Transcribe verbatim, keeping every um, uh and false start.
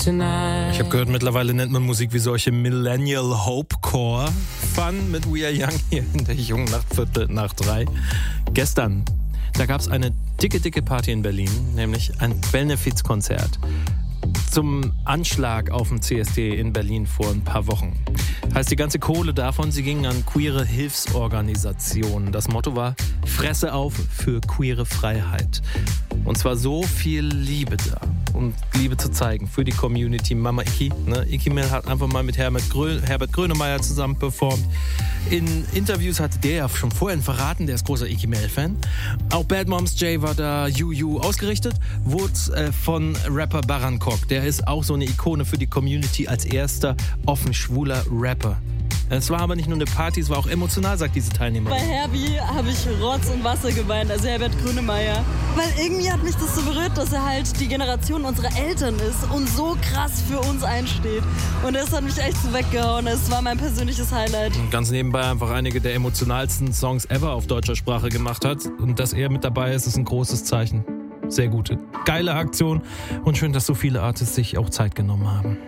tonight. Ich habe gehört, mittlerweile nennt man Musik wie solche Millennial Hopecore. Fun mit We Are Young hier in der jungen Nacht, Viertel nach drei. Gestern, da gab es eine dicke, dicke Party in Berlin, nämlich ein Benefizkonzert zum Anschlag auf dem C S D in Berlin vor ein paar Wochen. Heißt, die ganze Kohle davon, sie ging an queere Hilfsorganisationen. Das Motto war, Fresse auf für queere Freiheit. Und zwar so viel Liebe da, um Liebe zu zeigen für die Community. Mama Iki, ne? Iki Mel hat einfach mal mit Herbert, Grö- Herbert Grönemeyer zusammen performt. In Interviews hatte der ja schon vorhin verraten, der ist großer Iki Mel-Fan. Auch Bad Moms J war da, Juju. Ausgerichtet wurde äh, von Rapper Barankok. Der ist auch so eine Ikone für die Community als erster offen schwuler Rapper. Es war aber nicht nur eine Party, es war auch emotional, sagt diese Teilnehmerin. Bei Herbie habe ich Rotz und Wasser geweint, also Herbert Grönemeyer. Weil irgendwie hat mich das so berührt, dass er halt die Generation unserer Eltern ist und so krass für uns einsteht. Und das hat mich echt so weggehauen. Es war mein persönliches Highlight. Und ganz nebenbei einfach einige der emotionalsten Songs ever auf deutscher Sprache gemacht hat. Und dass er mit dabei ist, ist ein großes Zeichen. Sehr gute, geile Aktion und schön, dass so viele Artists sich auch Zeit genommen haben.